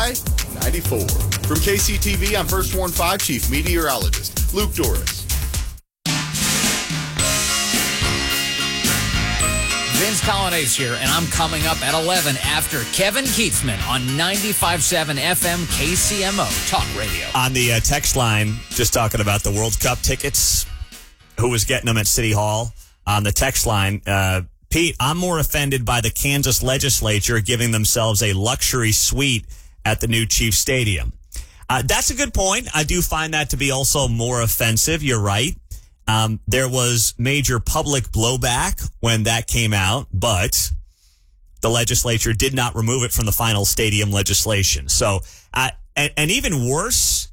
high 94. From KCTV, I'm First Warn 5 Chief Meteorologist Luke Doris. Vince Colonnese here, and I'm coming up at 11 after Kevin Keatsman on 95.7 FM KCMO Talk Radio. On the text line, just talking about the World Cup tickets, who was getting them at City Hall. On the text line, Pete, I'm more offended by the Kansas legislature giving themselves a luxury suite at the new Chiefs Stadium. That's a good point. I do find that to be also more offensive. You're right. There was major public blowback when that came out, but the legislature did not remove it from the final stadium legislation. So, and even worse,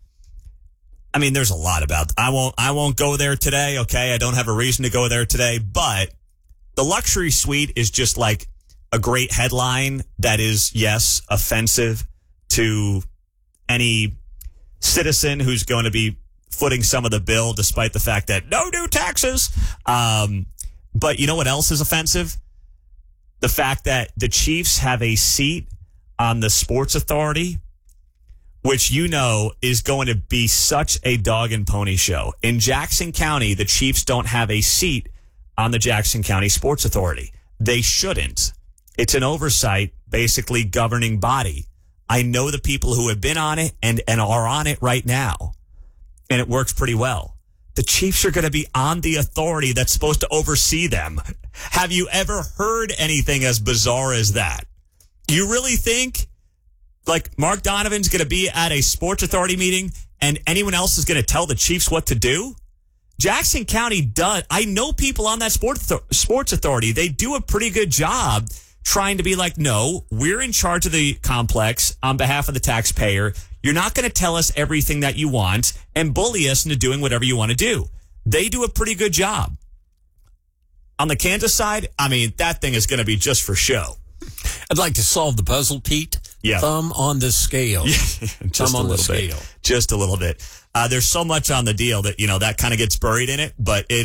I mean, there's a lot about, I won't go there today. Okay. I don't have a reason to go there today, but the luxury suite is just like a great headline that is, yes, offensive to any citizen who's going to be footing some of the bill, despite the fact that no new taxes. But you know what else is offensive? The fact that the Chiefs have a seat on the Sports Authority, which you know is going to be such a dog and pony show. In Jackson County, the Chiefs don't have a seat on the Jackson County Sports Authority. They shouldn't. It's an oversight, basically governing body. I know the people who have been on it and are on it right now. And it works pretty well. The Chiefs are going to be on the authority that's supposed to oversee them. Have you ever heard anything as bizarre as that? You really think, like, Mark Donovan's going to be at a Sports Authority meeting and anyone else is going to tell the Chiefs what to do? Jackson County does. I know people on that Sports Authority. They do a pretty good job trying to be like, no, we're in charge of the complex on behalf of the taxpayer. You're not going to tell us everything that you want and bully us into doing whatever you want to do. They do a pretty good job. On the Kansas side, I mean, that thing is going to be just for show. I'd like to solve the puzzle, Pete. Yeah. Thumb on the scale. Just a little bit. Just a little bit. There's so much on the deal that, you know, that kind of gets buried in it, but it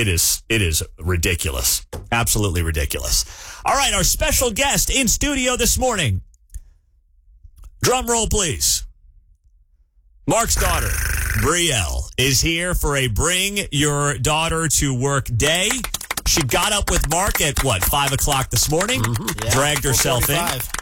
is ridiculous. Absolutely ridiculous. All right, our special guest in studio this morning. Drum roll, please. Mark's daughter, Brielle, is here for a Bring Your Daughter to Work day. She got up with Mark at, 5 o'clock this morning, Yeah, dragged herself in.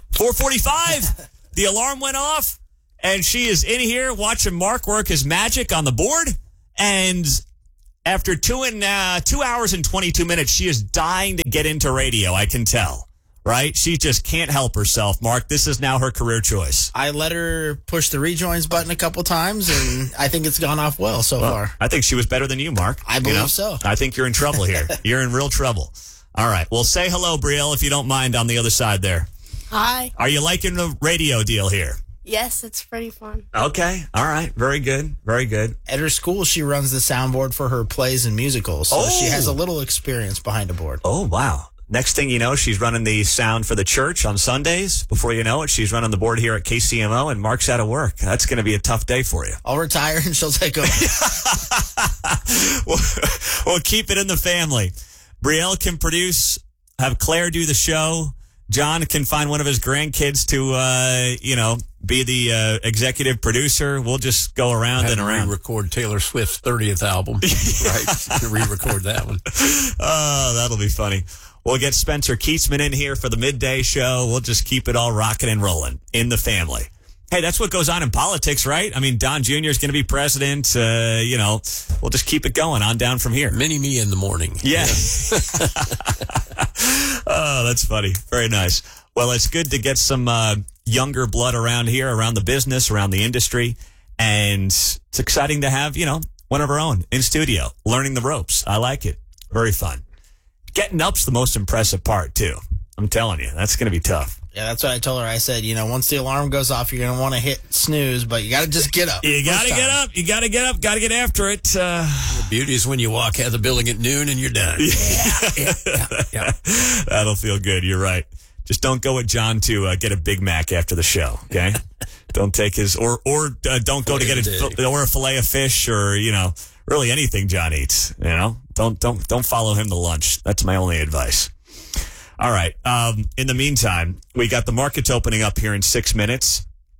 4:45. 4:45. The alarm went off, and she is in here watching Mark work his magic on the board. And after 2 hours and 22 minutes, she is dying to get into radio, I can tell. Right? She just can't help herself, Mark. This is now her career choice. I let her push the rejoins button a couple times, and I think it's gone off well so far. I think she was better than you, Mark. I believe so. I think you're in trouble here. You're in real trouble. All right. Well, say hello, Brielle, if you don't mind, on the other side there. Hi. Are you liking the radio deal here? Yes, it's pretty fun. Okay. All right. Very good. Very good. At her school, she runs the soundboard for her plays and musicals, so she has a little experience behind a board. Oh, wow. Next thing you know, she's running the sound for the church on Sundays. Before you know it, she's running the board here at KCMO, and Mark's out of work. That's going to be a tough day for you. I'll retire, and she'll take over. We'll keep it in the family. Brielle can produce, have Claire do the show. John can find one of his grandkids to, be the executive producer. We'll just go around and around. Re-record Taylor Swift's 30th album. Right? Re-record that one. Oh, that'll be funny. We'll get Spencer Keatsman in here for the midday show. We'll just keep it all rocking and rolling in the family. Hey, that's what goes on in politics, right? I mean, Don Jr. is going to be president. We'll just keep it going on down from here. Mini-me in the morning. Yeah. Oh, that's funny. Very nice. Well, it's good to get some younger blood around here, around the business, around the industry. And it's exciting to have, one of our own in studio, learning the ropes. I like it. Very fun. Getting up's the most impressive part, too. I'm telling you, that's going to be tough. Yeah, that's what I told her. I said, once the alarm goes off, you're going to want to hit snooze, but you got to just get up. You got to get up. You got to get up. Got to get after it. The beauty is when you walk out of the building at noon and you're done. Yeah. That'll feel good. You're right. Just don't go with John to get a Big Mac after the show, okay? Don't take his, or don't go to get a fillet of fish or, really anything John eats, Don't follow him to lunch. That's my only advice. All right. In the meantime, we got the markets opening up here in 6 minutes.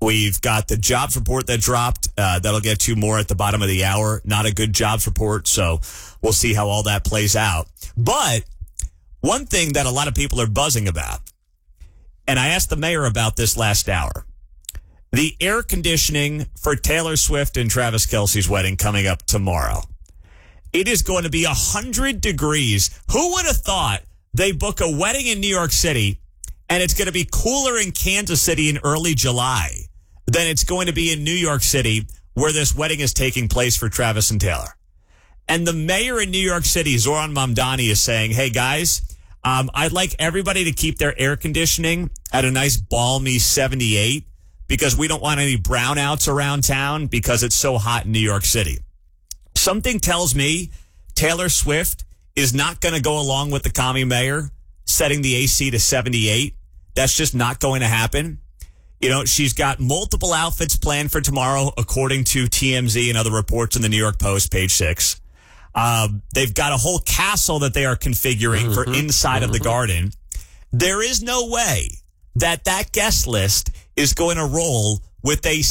We've got the jobs report that dropped. That'll get to more at the bottom of the hour. Not a good jobs report, so we'll see how all that plays out. But one thing that a lot of people are buzzing about, and I asked the mayor about this last hour, the air conditioning for Taylor Swift and Travis Kelce's wedding coming up tomorrow. It is going to be 100 degrees. Who would have thought they book a wedding in New York City and it's going to be cooler in Kansas City in early July than it's going to be in New York City where this wedding is taking place for Travis and Taylor. And the mayor in New York City, Zoran Mamdani, is saying, hey, guys, I'd like everybody to keep their air conditioning at a nice balmy 78 because we don't want any brownouts around town because it's so hot in New York City. Something tells me Taylor Swift is not going to go along with the commie mayor setting the AC to 78. That's just not going to happen. You know, she's got multiple outfits planned for tomorrow, according to TMZ and other reports in the New York Post, page 6. They've got a whole castle that they are configuring for inside of the garden. There is no way that guest list is going to roll with a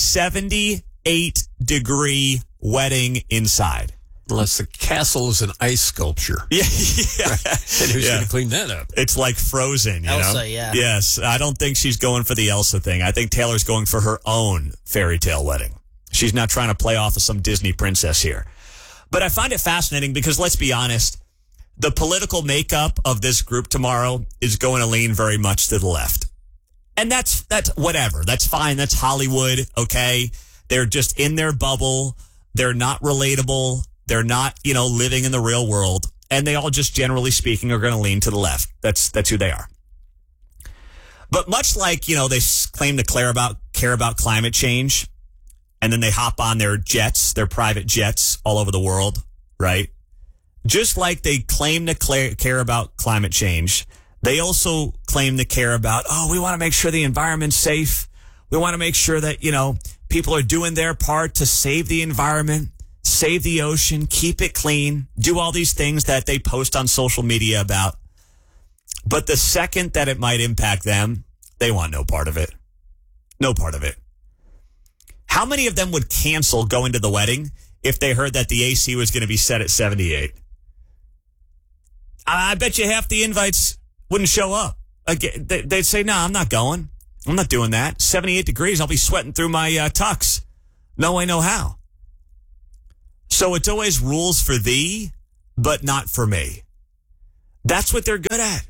78-degree wedding inside. Unless the castle is an ice sculpture. Yeah. And who's going to clean that up? It's like Frozen, you Elsa, know? yeah. Yes. I don't think she's going for the Elsa thing. I think Taylor's going for her own fairy tale wedding. She's not trying to play off of some Disney princess here. But I find it fascinating because, let's be honest, the political makeup of this group tomorrow is going to lean very much to the left. And that's whatever. That's fine. That's Hollywood, okay? They're just in their bubble. They're not relatable. They're not, living in the real world. And they all just, generally speaking, are going to lean to the left. That's who they are. But much like, they claim to care about climate change, and then they hop on their jets, their private jets all over the world, right? Just like they claim to care about climate change, they also claim to care about, we want to make sure the environment's safe. We want to make sure that, people are doing their part to save the environment, save the ocean, keep it clean, do all these things that they post on social media about. But the second that it might impact them, they want no part of it. No part of it. How many of them would cancel going to the wedding if they heard that the AC was going to be set at 78? I bet you half the invites wouldn't show up. They'd say, no, I'm not going. I'm not doing that. 78 degrees, I'll be sweating through my tux. No way, no how. So it's always rules for thee, but not for me. That's what they're good at.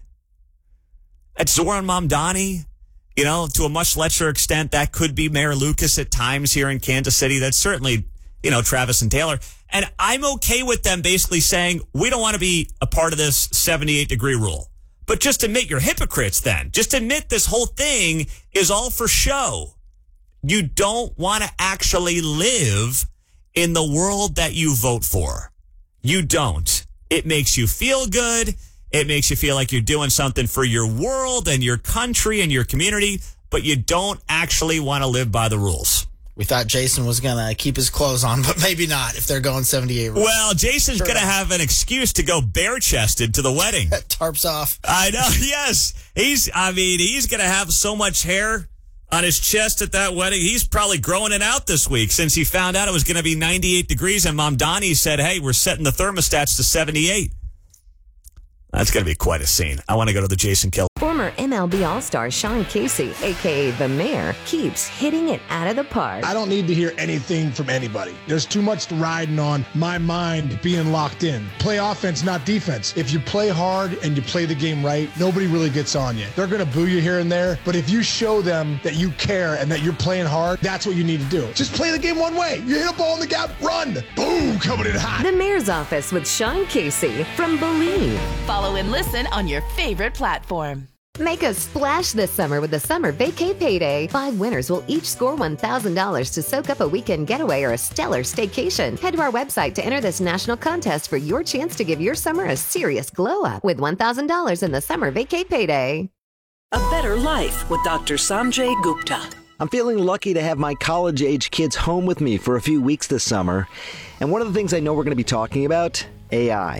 At Zoran Mamdani, to a much lesser extent, that could be Mayor Lucas at times here in Kansas City. That's certainly, Travis and Taylor. And I'm okay with them basically saying, we don't want to be a part of this 78-degree rule. But just admit you're hypocrites then. Just admit this whole thing is all for show. You don't want to actually live in the world that you vote for. You don't. It makes you feel good. It makes you feel like you're doing something for your world and your country and your community, but you don't actually want to live by the rules. We thought Jason was going to keep his clothes on, but maybe not if they're going 78. Well, Jason's going to have an excuse to go bare-chested to the wedding. Tarps off. I know, yes. He's going to have so much hair on his chest at that wedding. He's probably growing it out this week since he found out it was going to be 98 degrees and Mamdani said, hey, we're setting the thermostats to 78. That's going to be quite a scene. I want to go to the Jason Kelly. Former MLB All-Star Sean Casey, a.k.a. The Mayor, keeps hitting it out of the park. I don't need to hear anything from anybody. There's too much riding on my mind being locked in. Play offense, not defense. If you play hard and you play the game right, nobody really gets on you. They're going to boo you here and there, but if you show them that you care and that you're playing hard, that's what you need to do. Just play the game one way. You hit a ball in the gap, run. Boom, coming in hot. The Mayor's Office with Sean Casey from Believe. Follow and listen on your favorite platform. Make a splash this summer with the Summer Vacay Payday. 5 winners will each score $1,000 to soak up a weekend getaway or a stellar staycation. Head to our website to enter this national contest for your chance to give your summer a serious glow up with $1,000 in the Summer Vacay Payday. A better life with Dr. Sanjay Gupta. I'm feeling lucky to have my college-age kids home with me for a few weeks this summer. And one of the things I know we're going to be talking about, AI.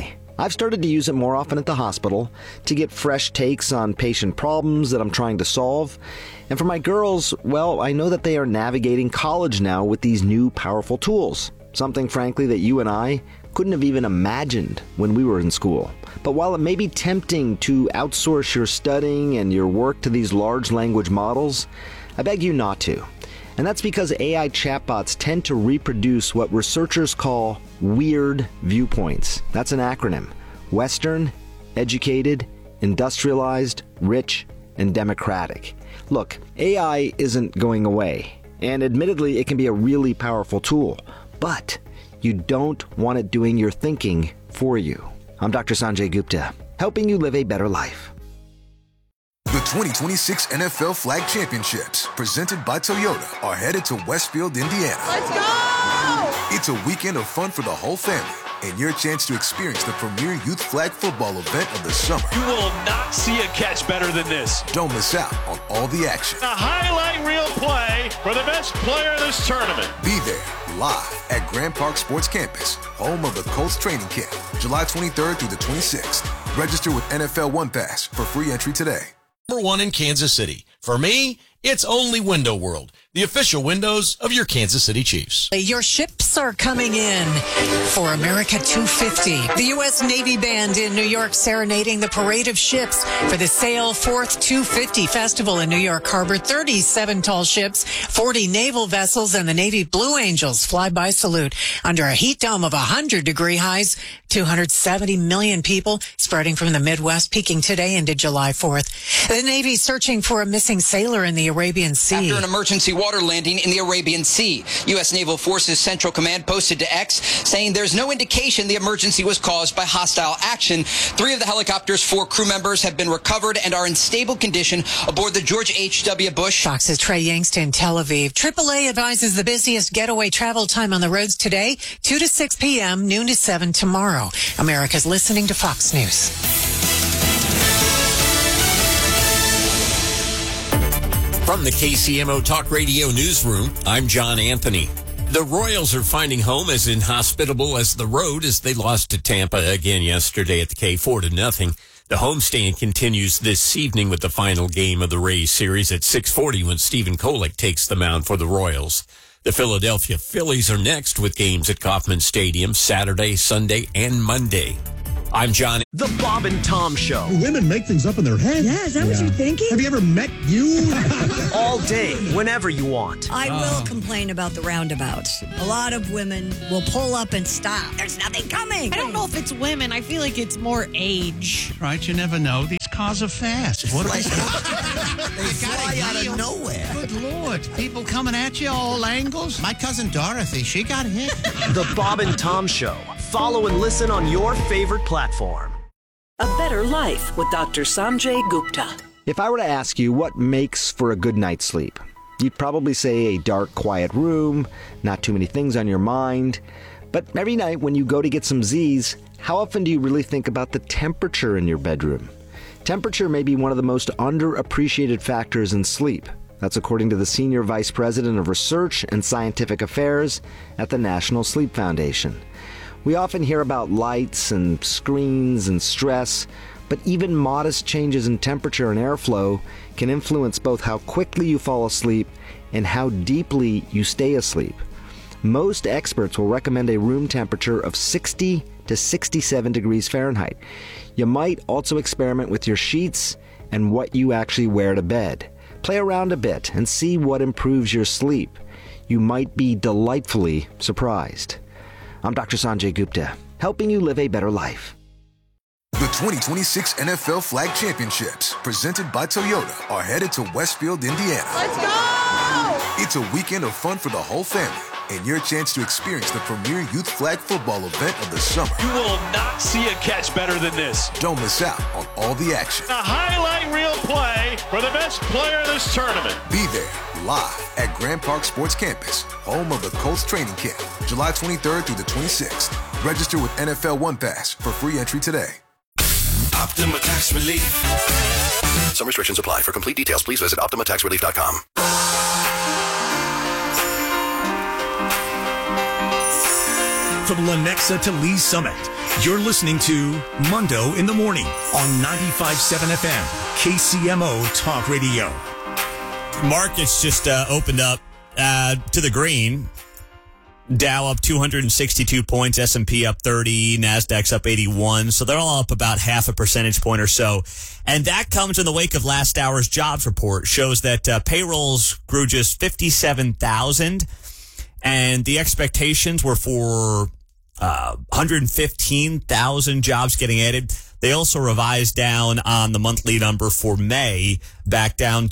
I've started to use it more often at the hospital to get fresh takes on patient problems that I'm trying to solve. And for my girls, well, I know that they are navigating college now with these new powerful tools. Something, frankly, that you and I couldn't have even imagined when we were in school. But while it may be tempting to outsource your studying and your work to these large language models, I beg you not to. And that's because AI chatbots tend to reproduce what researchers call weird viewpoints. That's an acronym. Western, educated, industrialized, rich, and democratic. Look, AI isn't going away. And admittedly, it can be a really powerful tool. But you don't want it doing your thinking for you. I'm Dr. Sanjay Gupta, helping you live a better life. The 2026 NFL Flag Championships, presented by Toyota, are headed to Westfield, Indiana. Let's go! It's a weekend of fun for the whole family and your chance to experience the premier youth flag football event of the summer. You will not see a catch better than this. Don't miss out on all the action. A highlight reel play for the best player of this tournament. Be there live at Grand Park Sports Campus, home of the Colts training camp, July 23rd through the 26th. Register with NFL One Pass for free entry today. Number one in Kansas City. For me, it's only Window World, the official windows of your Kansas City Chiefs. Your ships are coming in for America 250. The U.S. Navy Band in New York serenading the parade of ships for the Sail Forth 250 Festival in New York Harbor. 37 tall ships, 40 naval vessels, and the Navy Blue Angels flyby salute under a heat dome of 100-degree highs. 270 million people spreading from the Midwest, peaking today into July 4th. The Navy searching for a missing sailor in the Arabian Sea. After an emergency water landing in the Arabian Sea, U.S. Naval Forces Central Command posted to X saying there's no indication the emergency was caused by hostile action. 3 of the helicopter's 4 crew members have been recovered and are in stable condition aboard the George H.W. Bush. Fox's Trey Yangst in Tel Aviv. AAA advises the busiest getaway travel time on the roads today, 2 to 6 p.m., noon to 7 tomorrow. America's listening to Fox News. From the KCMO Talk Radio Newsroom, I'm John Anthony. The Royals are finding home as inhospitable as the road as they lost to Tampa again yesterday at the K 4-0. The homestand continues this evening with the final game of the Rays series at 6:40 when Stephen Kolek takes the mound for the Royals. The Philadelphia Phillies are next with games at Kauffman Stadium Saturday, Sunday, and Monday. I'm John. The Bob and Tom Show. Women make things up in their head. Yeah, is that what you're thinking? Have you ever met you? All day, whenever you want. I will complain about the roundabouts. A lot of women will pull up and stop. There's nothing coming. I don't know if it's women. I feel like it's more age. Right, you never know. These cars are fast. What are they? They fly out of nowhere. Good Lord. People coming at you all angles. My cousin Dorothy, she got hit. The Bob and Tom Show. Follow and listen on your favorite platform. A Better Life with Dr. Sanjay Gupta. If I were to ask you what makes for a good night's sleep, you'd probably say a dark, quiet room, not too many things on your mind. But every night when you go to get some Z's, how often do you really think about the temperature in your bedroom? Temperature may be one of the most underappreciated factors in sleep. That's according to the Senior Vice President of Research and Scientific Affairs at the National Sleep Foundation. We often hear about lights and screens and stress, but even modest changes in temperature and airflow can influence both how quickly you fall asleep and how deeply you stay asleep. Most experts will recommend a room temperature of 60 to 67 degrees Fahrenheit. You might also experiment with your sheets and what you actually wear to bed. Play around a bit and see what improves your sleep. You might be delightfully surprised. I'm Dr. Sanjay Gupta, helping you live a better life. The 2026 NFL Flag Championships, presented by Toyota, are headed to Westfield, Indiana. Let's go! It's a weekend of fun for the whole family and your chance to experience the premier youth flag football event of the summer. You will not see a catch better than this. Don't miss out on all the action. A highlight reel play for the best player of this tournament. Be there live at Grand Park Sports Campus, home of the Colts training camp, July 23rd through the 26th. Register with NFL One Pass for free entry today. Optima Tax Relief. Some restrictions apply. For complete details, please visit OptimaTaxRelief.com. From Lenexa to Lee Summit, You're listening to Mundo in the Morning on 95.7 FM, KCMO Talk Radio. Markets just opened up to the green. Dow up 262 points, S&P up 30, NASDAQ's up 81. So they're all up about half a percentage point or so. And that comes in the wake of last hour's jobs report. Shows that payrolls grew just 57,000. And the expectations were for 115,000 jobs getting added. They also revised down on the monthly number for May, back down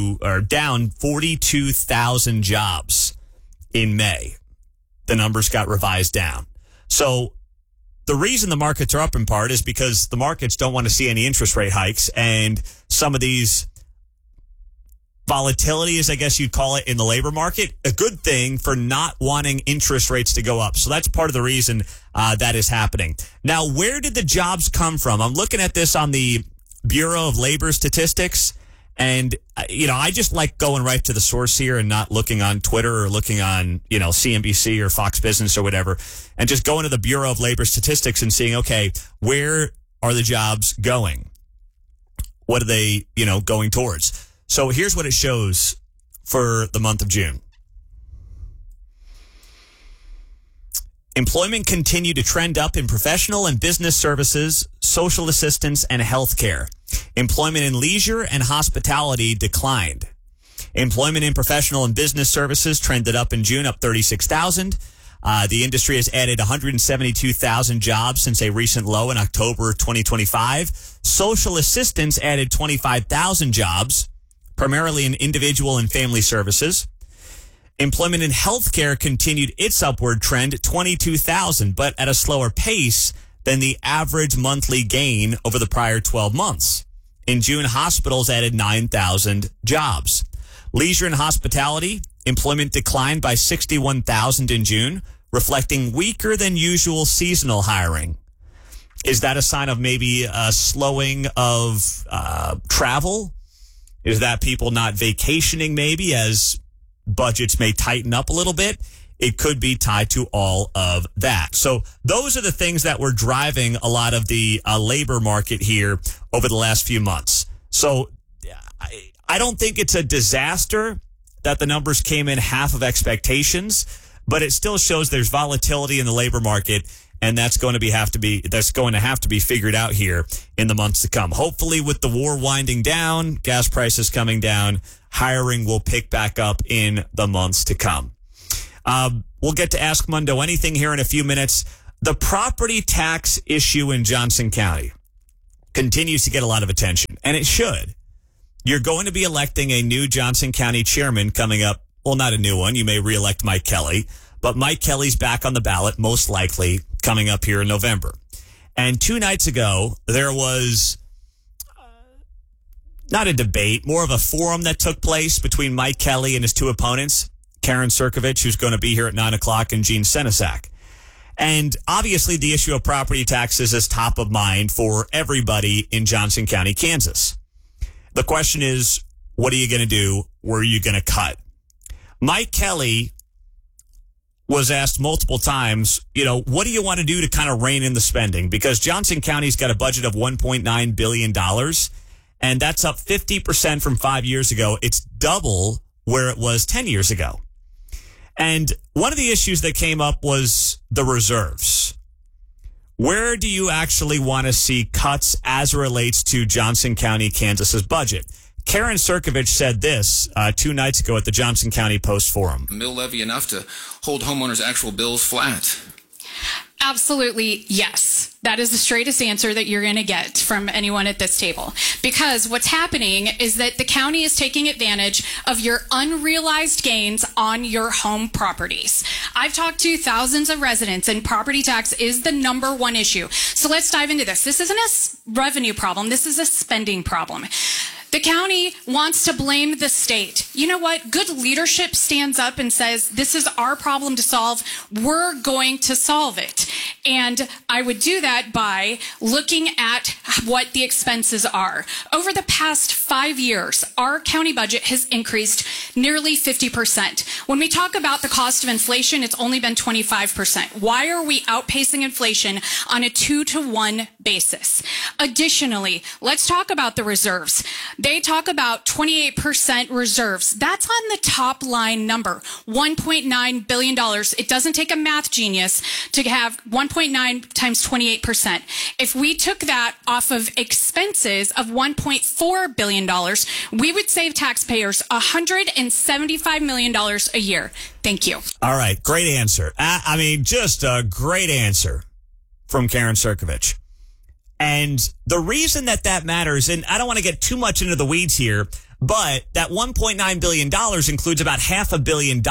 42,000 jobs in May. The numbers got revised down. So the reason the markets are up in part is because the markets don't want to see any interest rate hikes, and some of these volatilities, I guess you'd call it, in the labor market, a good thing for not wanting interest rates to go up. So that's part of the reason that is happening. Now, where did the jobs come from? I'm looking at this on the Bureau of Labor Statistics. And, I just like going right to the source here and not looking on Twitter or looking on, CNBC or Fox Business or whatever, and just going to the Bureau of Labor Statistics and seeing, okay, where are the jobs going? What are they, going towards? So here's what it shows for the month of June. Employment continued to trend up in professional and business services, social assistance, and healthcare. Employment in leisure and hospitality declined. Employment in professional and business services trended up in June, up 36,000. The industry has added 172,000 jobs since a recent low in October 2025. Social assistance added 25,000 jobs, primarily in individual and family services. Employment in healthcare continued its upward trend, 22,000, but at a slower pace than the average monthly gain over the prior 12 months. In June, hospitals added 9,000 jobs. Leisure and hospitality, employment declined by 61,000 in June, reflecting weaker than usual seasonal hiring. Is that a sign of maybe a slowing of travel? Is that people not vacationing maybe as budgets may tighten up a little bit? It could be tied to all of that. So those are the things that were driving a lot of the labor market here over the last few months. So I don't think it's a disaster that the numbers came in half of expectations, but it still shows there's volatility in the labor market, and that's going to have to be figured out here in the months to come. Hopefully, with the war winding down, gas prices coming down, hiring will pick back up in the months to come. We'll get to Ask Mundo Anything here in a few minutes. The property tax issue in Johnson County continues to get a lot of attention, and it should. You're going to be electing a new Johnson County chairman coming up. Well, not a new one. You may reelect Mike Kelly, but Mike Kelly's back on the ballot, most likely coming up here in November. And 2 nights ago, there was not a debate, more of a forum that took place between Mike Kelly and his two opponents, Karen Cirkovich, who's going to be here at 9 o'clock, and Gene Senesac. And obviously the issue of property taxes is top of mind for everybody in Johnson County, Kansas. The question is, what are you going to do? Where are you going to cut? Mike Kelly was asked multiple times, what do you want to do to kind of rein in the spending? Because Johnson County's got a budget of $1.9 billion, and that's up 50% from 5 years ago. It's double where it was 10 years ago. And one of the issues that came up was the reserves. Where do you actually want to see cuts as it relates to Johnson County, Kansas's budget? Karen Cirkovich said this 2 nights ago at the Johnson County Post Forum. Mill levy enough to hold homeowners' actual bills flat? Absolutely, yes. That is the straightest answer that you're going to get from anyone at this table. Because what's happening is that the county is taking advantage of your unrealized gains on your home properties. I've talked to thousands of residents, and property tax is the number one issue. So let's dive into this. This isn't a revenue problem. This is a spending problem. The county wants to blame the state. You know what? Good leadership stands up and says, this is our problem to solve. We're going to solve it. And I would do that by looking at what the expenses are. Over the past 5 years, our county budget has increased nearly 50%. When we talk about the cost of inflation, it's only been 25%. Why are we outpacing inflation on a 2-to-1 basis? Additionally, let's talk about the reserves. They talk about 28% reserves. That's on the top line number, $1.9 billion. It doesn't take a math genius to have 1.9 times 28%. If we took that off of expenses of $1.4 billion, we would save taxpayers $175 million a year. Thank you. All right. Great answer. I mean, just a great answer from Karen Cirkovich. And the reason that matters, and I don't want to get too much into the weeds here, but that $1.9 billion includes about $500 million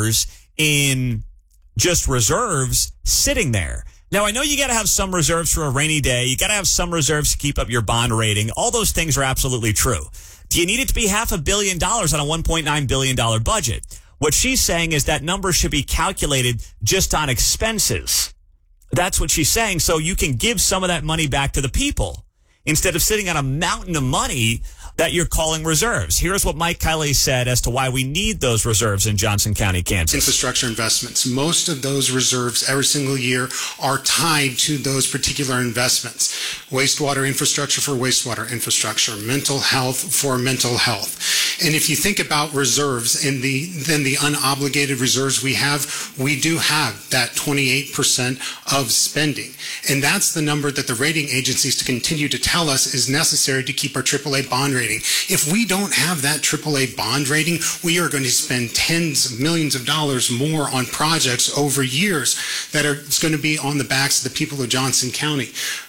in just reserves sitting there. Now, I know you got to have some reserves for a rainy day. You got to have some reserves to keep up your bond rating. All those things are absolutely true. Do you need it to be $500 million on a $1.9 billion budget? What she's saying is that number should be calculated just on expenses. That's what she's saying. So you can give some of that money back to the people instead of sitting on a mountain of money that you're calling reserves. Here's what Mike Kelly said as to why we need those reserves in Johnson County, Kansas. Infrastructure investments. Most of those reserves every single year are tied to those particular investments. Wastewater infrastructure for wastewater infrastructure, mental health for mental health. And if you think about reserves and then the unobligated reserves we do have that 28% of spending. And that's the number that the rating agencies to continue to tell us is necessary to keep our AAA bond rating. If we don't have that AAA bond rating, we are going to spend tens of millions of dollars more on projects over years that are going to be on the backs of the people of Johnson County.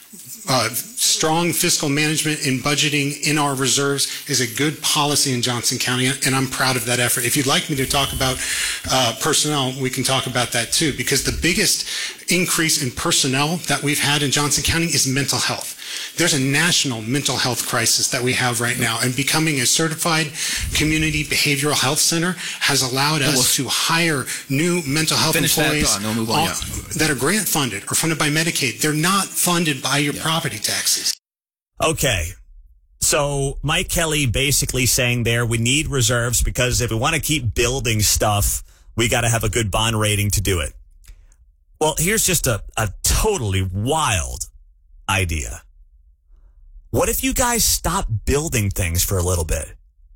Strong fiscal management and budgeting in our reserves is a good policy in Johnson County, and I'm proud of that effort. If you'd like me to talk about personnel, we can talk about that too, because the biggest increase in personnel that we've had in Johnson County is mental health. There's a national mental health crisis that we have right now, and becoming a certified community behavioral health center has allowed us to hire new mental health employees that are grant funded or funded by Medicaid. They're not funded by your property taxes. Okay. So Mike Kelly basically saying there we need reserves because if we want to keep building stuff, we got to have a good bond rating to do it. Well, here's just a totally wild idea. What if you guys stop building things for a little bit?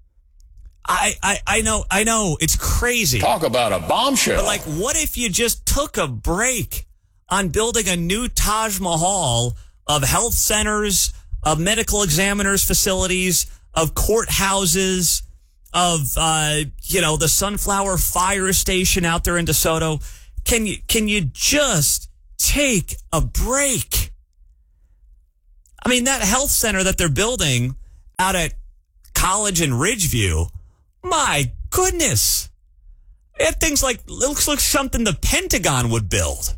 I know, it's crazy. Talk about a bombshell. But like, what if you just took a break on building a new Taj Mahal of health centers, of medical examiners facilities, of courthouses, of, the Sunflower Fire Station out there in DeSoto? Can you just take a break? I mean, that health center that they're building out at College and Ridgeview, my goodness. That thing's looks like something the Pentagon would build.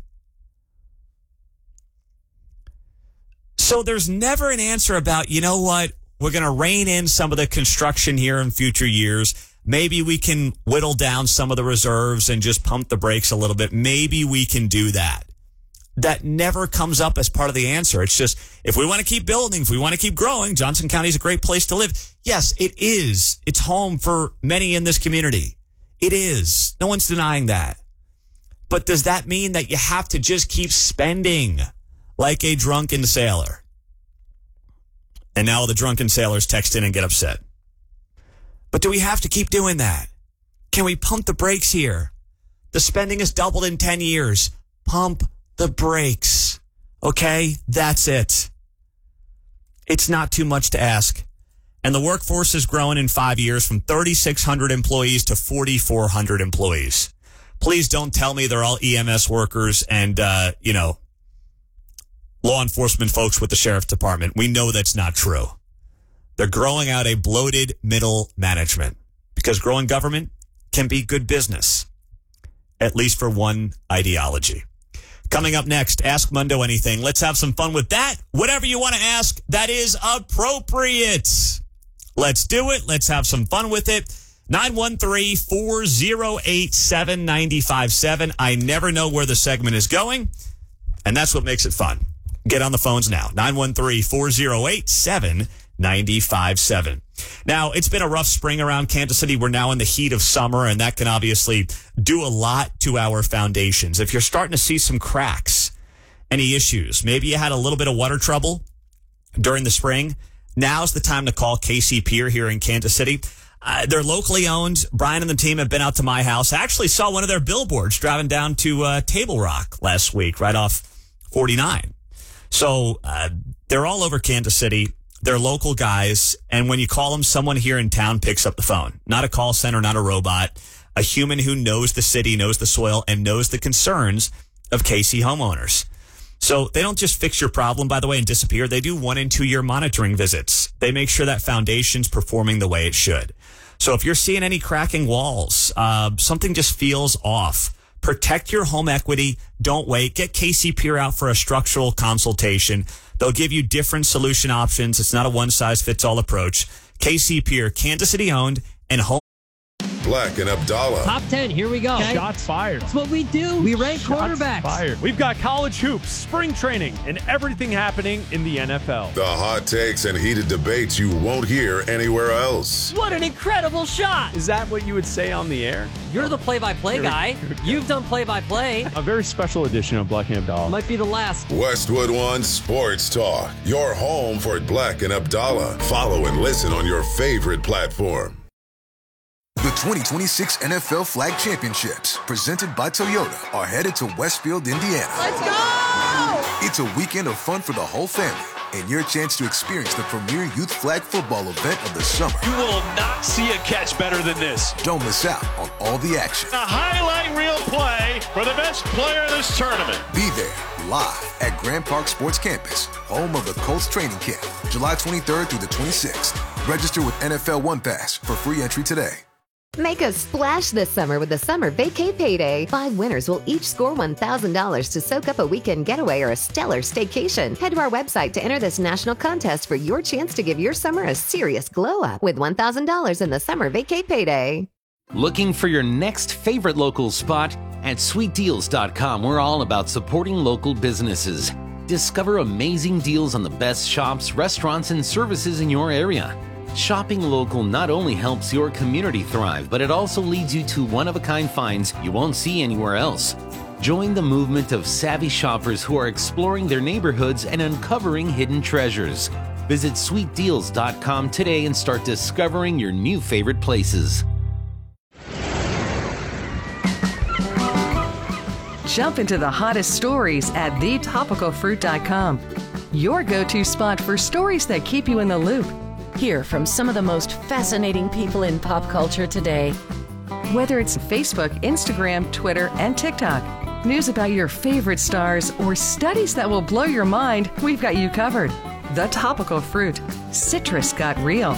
So there's never an answer about, you know what, we're going to rein in some of the construction here in future years. Maybe we can whittle down some of the reserves and just pump the brakes a little bit. Maybe we can do that. That never comes up as part of the answer. It's just, if we want to keep building, if we want to keep growing, Johnson County is a great place to live. Yes, it is. It's home for many in this community. It is. No one's denying that. But does that mean that you have to just keep spending like a drunken sailor? And now the drunken sailors text in and get upset. But do we have to keep doing that? Can we pump the brakes here? The spending has doubled in 10 years. Pump the brakes. Okay? That's it. It's not too much to ask. And the workforce is growing in 5 years from 3,600 employees to 4,400 employees. Please don't tell me they're all EMS workers and, law enforcement folks with the sheriff's department. We know that's not true. They're growing out a bloated middle management because growing government can be good business, at least for one ideology. Coming up next, Ask Mundo Anything. Let's have some fun with that. Whatever you want to ask, that is appropriate. Let's do it. Let's have some fun with it. 913-408-7957. I never know where the segment is going. And that's what makes it fun. Get on the phones now. 913-408-7957. Now, it's been a rough spring around Kansas City. We're now in the heat of summer, and that can obviously do a lot to our foundations. If you're starting to see some cracks, any issues, maybe you had a little bit of water trouble during the spring, now's the time to call KC Pier here in Kansas City. They're locally owned. Brian and the team have been out to my house. I actually saw one of their billboards driving down to Table Rock last week, right off 49. So they're all over Kansas City. They're local guys. And when you call them, someone here in town picks up the phone. Not a call center, not a robot. A human who knows the city, knows the soil, and knows the concerns of KC homeowners. So they don't just fix your problem, by the way, and disappear. They do 1 and 2 year monitoring visits. They make sure that foundation's performing the way it should. So if you're seeing any cracking walls, something just feels off, protect your home equity. Don't wait. Get KC Pier out for a structural consultation. They'll give you different solution options. It's not a one-size-fits-all approach. KC Pier, Kansas City owned and home. Black and Abdallah. Top 10, here we go. Okay. Shots fired. That's what we do. We rank quarterbacks. Fired. We've got college hoops, spring training, and everything happening in the NFL. The hot takes and heated debates you won't hear anywhere else. What an incredible shot. Is that what you would say on the air? You're the play-by-play guy. You've done play-by-play. A very special edition of Black and Abdallah. Might be the last. Westwood One Sports Talk. Your home for Black and Abdallah. Follow and listen on your favorite platform. The 2026 NFL Flag Championships, presented by Toyota, are headed to Westfield, Indiana. Let's go! It's a weekend of fun for the whole family and your chance to experience the premier youth flag football event of the summer. You will not see a catch better than this. Don't miss out on all the action. A highlight reel play for the best player in this tournament. Be there live at Grand Park Sports Campus, home of the Colts training camp, July 23rd through the 26th. Register with NFL One Pass for free entry today. Make a splash this summer with the Summer Vacay Payday. 5 winners will each score $1,000 to soak up a weekend getaway or a stellar staycation. Head to our website to enter this national contest for your chance to give your summer a serious glow up with $1,000 in the Summer Vacay Payday. Looking for your next favorite local spot? At sweetdeals.com, we're all about supporting local businesses. Discover amazing deals on the best shops, restaurants, and services in your area. Shopping local not only helps your community thrive, but it also leads you to one-of-a-kind finds you won't see anywhere else. Join the movement of savvy shoppers who are exploring their neighborhoods and uncovering hidden treasures. Visit sweetdeals.com today and start discovering your new favorite places. Jump into the hottest stories at thetopicalfruit.com. Your go-to spot for stories that keep you in the loop. Hear from some of the most fascinating people in pop culture today. Whether it's Facebook, Instagram, Twitter, and TikTok, news about your favorite stars, or studies that will blow your mind, we've got you covered. The Topical Fruit. Citrus got real.